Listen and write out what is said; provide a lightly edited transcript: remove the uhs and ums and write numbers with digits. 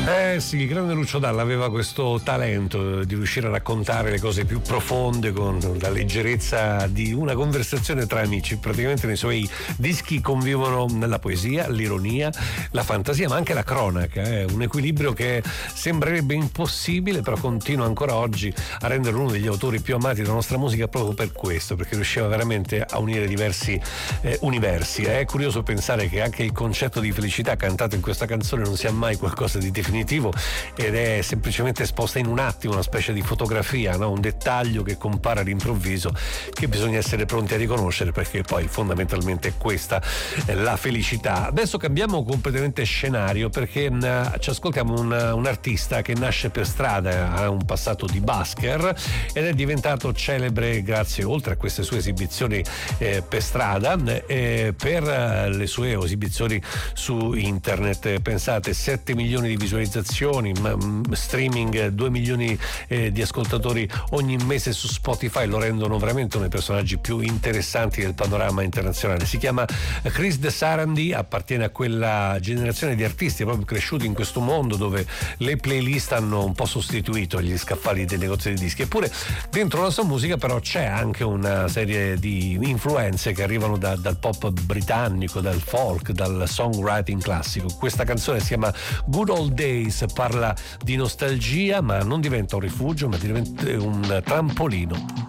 Sì, grande Lucio Dalla aveva questo talento di riuscire a raccontare le cose più profonde con la leggerezza di una conversazione tra amici. Praticamente nei suoi dischi convivono la poesia, l'ironia, la fantasia, ma anche la cronaca. Un equilibrio che sembrerebbe impossibile, però continua ancora oggi a renderlo uno degli autori più amati della nostra musica proprio per questo, perché riusciva veramente a unire diversi universi. È curioso pensare che anche il concetto di felicità cantato in questa canzone non sia mai qualcosa di definitivo ed è semplicemente esposta in un attimo, una specie di fotografia, no? Un dettaglio che compare all'improvviso che bisogna essere pronti a riconoscere, perché poi fondamentalmente questa è la felicità. Adesso cambiamo completamente scenario, perché ci ascoltiamo un artista che nasce per strada, ha un passato di busker ed è diventato celebre grazie, oltre a queste sue esibizioni per strada, per le sue esibizioni su internet. Pensate, 7 milioni di visualizzazioni, streaming, 2 milioni di ascoltatori ogni mese su Spotify, lo rendono veramente uno dei personaggi più interessanti del panorama internazionale. Si chiama Chris De Sarandi, appartiene a quella generazione di artisti proprio cresciuti in questo mondo dove le playlist hanno un po' sostituito gli scaffali dei negozi di dischi. Eppure dentro la sua musica però c'è anche una serie di influenze che arrivano dal pop britannico, dal folk, dal songwriting classico. Questa canzone si chiama Good Old Days, parla di nostalgia, ma non diventa un rifugio, ma diventa un trampolino.